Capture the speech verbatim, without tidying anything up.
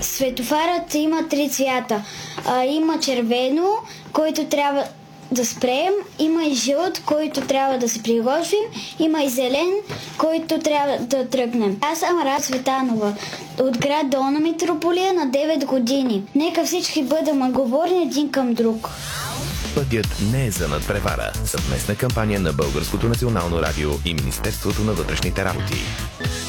Светофарът има три цвята. А, има червено, който трябва да спреем, има и жълт, който трябва да се приготвим, има и зелен, който трябва да тръгнем. Аз съм Рада Цветанова от град Долна Митрополия на девет години. Нека всички бъдем отговорни един към друг. Пътят не е за надпревара. Съвместна кампания на Българското национално радио и Министерството на вътрешните работи.